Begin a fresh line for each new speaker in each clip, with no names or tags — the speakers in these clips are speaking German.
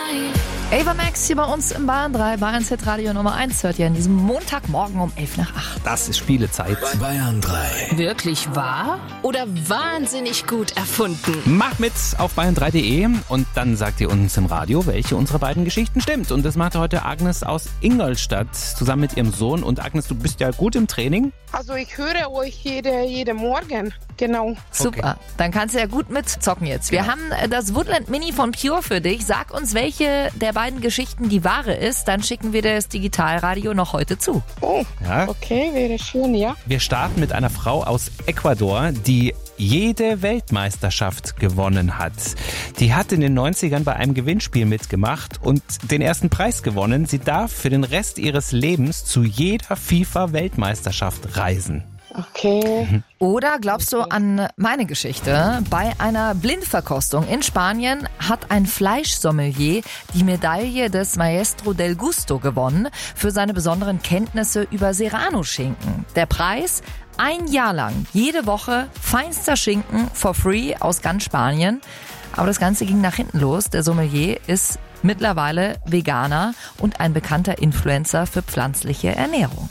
Ava Max hier bei uns im Bayern 3, Bayern Z-Radio Nummer 1 hört ihr an diesem Montagmorgen um 7:50.
Das ist Spielezeit.
Bayern 3.
Wirklich wahr oder wahnsinnig gut erfunden?
Mach mit auf bayern3.de und dann sagt ihr uns im Radio, welche unserer beiden Geschichten stimmt. Und das macht heute Agnes aus Ingolstadt zusammen mit ihrem Sohn. Und Agnes, du bist ja gut im Training.
Also ich höre euch jeden Morgen, genau.
Super, dann kannst du ja gut mitzocken jetzt. Wir haben das Woodland Mini von Pure für dich. Sag uns, welche der beiden Geschichten die wahre ist, dann schicken wir dir das Digitalradio noch heute zu.
Oh,
Ja.
okay, wäre schön, ja.
Wir starten mit einer Frau aus Ecuador, die jede Weltmeisterschaft gewonnen hat. Die hat in den 90ern bei einem Gewinnspiel mitgemacht und den ersten Preis gewonnen. Sie darf für den Rest ihres Lebens zu jeder FIFA-Weltmeisterschaft reisen.
Okay.
Oder glaubst du an meine Geschichte? Bei einer Blindverkostung in Spanien hat ein Fleischsommelier die Medaille des Maestro del Gusto gewonnen für seine besonderen Kenntnisse über Serrano-Schinken. Der Preis? 1 Jahr lang, jede Woche, feinster Schinken for free aus ganz Spanien. Aber das Ganze ging nach hinten los. Der Sommelier ist mittlerweile Veganer und ein bekannter Influencer für pflanzliche Ernährung.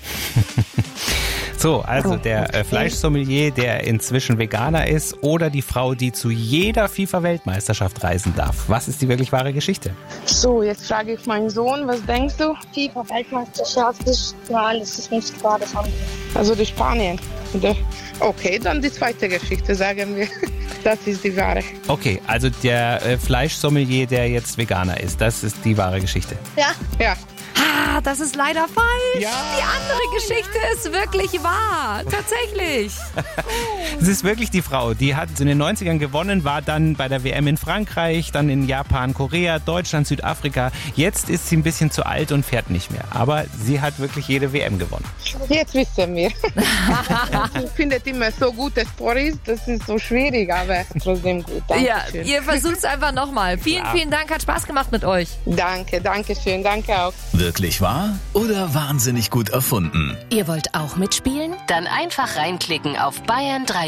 So, also der Fleischsommelier, der inzwischen Veganer ist, oder die Frau, die zu jeder FIFA-Weltmeisterschaft reisen darf. Was ist die wirklich wahre Geschichte?
So, jetzt frage ich meinen Sohn, was denkst du?
FIFA-Weltmeisterschaft ist, nein, das ist nicht wahr, das andere.
Also die Spanien. Okay, dann die zweite Geschichte, sagen wir. Das ist die wahre.
Okay, also der Fleischsommelier, der jetzt Veganer ist, das ist die wahre Geschichte.
Ja,
Ja.
Ah, das ist leider falsch.
Ja.
Die andere Geschichte ist wirklich wahr. Tatsächlich.
Es ist wirklich die Frau, die hat in den 90ern gewonnen, war dann bei der WM in Frankreich, dann in Japan, Korea, Deutschland, Südafrika. Jetzt ist sie ein bisschen zu alt und fährt nicht mehr. Aber sie hat wirklich jede WM gewonnen.
Jetzt wissen wir. Ich finde immer so gute Storys, das ist so schwierig, aber trotzdem gut.
Ja,
Dankeschön.
ihr versucht es einfach nochmal. Vielen Dank, hat Spaß gemacht mit euch.
Danke schön, danke auch.
Wirklich wahr oder wahnsinnig gut erfunden?
Ihr wollt auch mitspielen? Dann einfach reinklicken auf bayern3